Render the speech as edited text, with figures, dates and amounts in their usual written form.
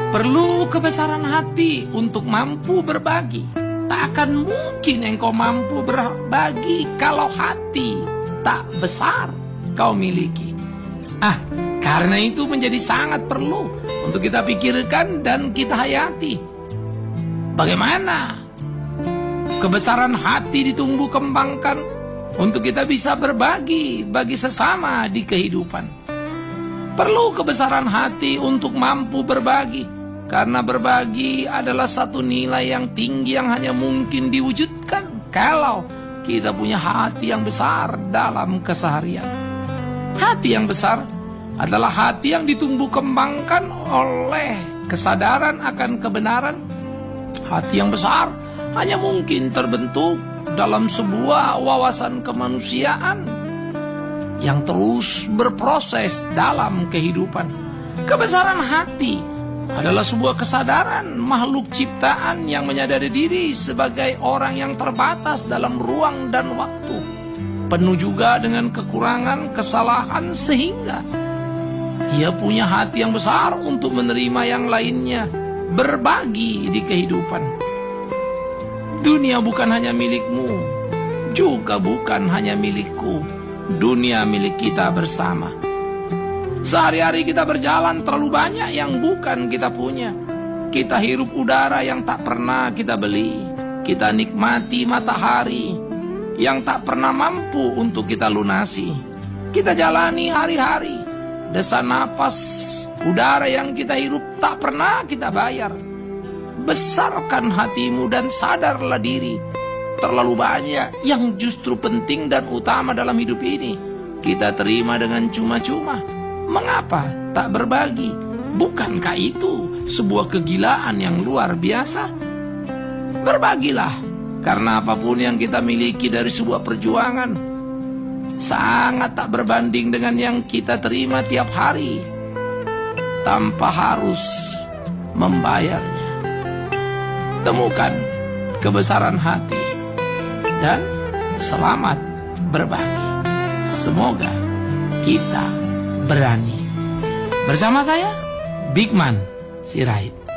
Perlu kebesaran hati untuk mampu berbagi. Tak akan mungkin engkau mampu berbagi kalau hati tak besar kau miliki. Karena itu menjadi sangat perlu untuk kita pikirkan dan kita hayati. Bagaimana kebesaran hati ditumbuh kembangkan untuk kita bisa berbagi bagi sesama di kehidupan. Perlu kebesaran hati untuk mampu berbagi. Karena berbagi adalah satu nilai yang tinggi yang hanya mungkin diwujudkan kalau kita punya hati yang besar dalam keseharian. Hati yang besar adalah hati yang ditumbuh kembangkan oleh kesadaran akan kebenaran. Hati yang besar hanya mungkin terbentuk dalam sebuah wawasan kemanusiaan yang terus berproses dalam kehidupan. Kebesaran hati adalah sebuah kesadaran makhluk ciptaan yang menyadari diri sebagai orang yang terbatas dalam ruang dan waktu, penuh juga dengan kekurangan, kesalahan, sehingga ia punya hati yang besar untuk menerima yang lainnya, berbagi di kehidupan. Dunia bukan hanya milikmu, juga bukan hanya milikku. Dunia milik kita bersama. Sehari-hari kita berjalan, terlalu banyak yang bukan kita punya. Kita hirup udara yang tak pernah kita beli. Kita nikmati matahari yang tak pernah mampu untuk kita lunasi. Kita jalani hari-hari. Desa napas udara yang kita hirup tak pernah kita bayar. Besarkan hatimu dan sadarlah diri. Terlalu banyak yang justru penting dan utama dalam hidup ini kita terima dengan cuma-cuma. Mengapa tak berbagi? Bukankah itu sebuah kegilaan yang luar biasa? Berbagilah, karena apapun yang kita miliki dari sebuah perjuangan sangat tak berbanding dengan yang kita terima tiap hari tanpa harus membayarnya. Temukan kebesaran hati dan selamat berbagi. Semoga kita berani. Bersama saya, Bigman Sirait.